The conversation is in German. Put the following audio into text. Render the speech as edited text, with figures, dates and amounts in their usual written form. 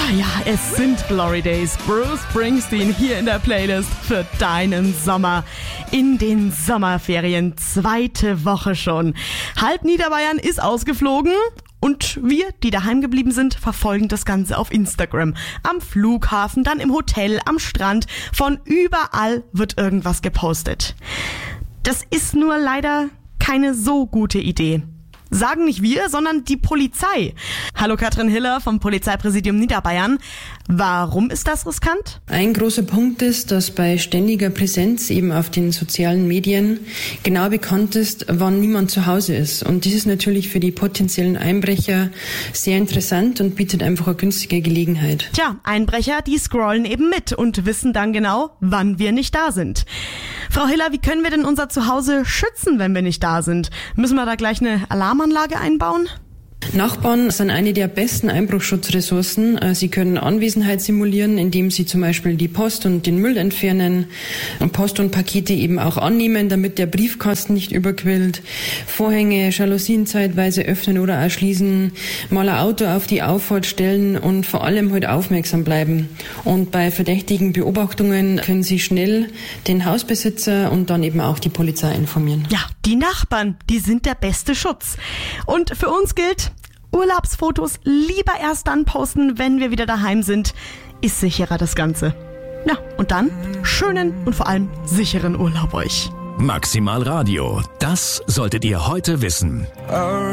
Ja, es sind Glory Days. Bruce Springsteen hier in der Playlist für deinen Sommer. In den Sommerferien, 2. Woche schon. Halb Niederbayern ist ausgeflogen. Und wir, die daheim geblieben sind, verfolgen das Ganze auf Instagram. Am Flughafen, dann im Hotel, am Strand. Von überall wird irgendwas gepostet. Das ist nur leider keine so gute Idee. Sagen nicht wir, sondern die Polizei. Hallo Katrin Hiller vom Polizeipräsidium Niederbayern. Warum ist das riskant? Ein großer Punkt ist, dass bei ständiger Präsenz eben auf den sozialen Medien genau bekannt ist, wann niemand zu Hause ist. Und dies ist natürlich für die potenziellen Einbrecher sehr interessant und bietet einfach eine günstige Gelegenheit. Tja, Einbrecher, die scrollen eben mit und wissen dann genau, wann wir nicht da sind. Frau Hiller, wie können wir denn unser Zuhause schützen, wenn wir nicht da sind? Müssen wir da gleich eine Alarmanlage einbauen? Nachbarn sind eine der besten Einbruchsschutzressourcen. Sie können Anwesenheit simulieren, indem sie zum Beispiel die Post und den Müll entfernen und Post und Pakete eben auch annehmen, damit der Briefkasten nicht überquillt. Vorhänge, Jalousien zeitweise öffnen oder auch schließen, mal ein Auto auf die Auffahrt stellen und vor allem halt aufmerksam bleiben. Und bei verdächtigen Beobachtungen können Sie schnell den Hausbesitzer und dann eben auch die Polizei informieren. Ja, die Nachbarn, die sind der beste Schutz. Und für uns gilt, Urlaubsfotos lieber erst dann posten, wenn wir wieder daheim sind. Ist sicherer das Ganze. Ja, und dann schönen und vor allem sicheren Urlaub euch. Maximal Radio, das solltet ihr heute wissen.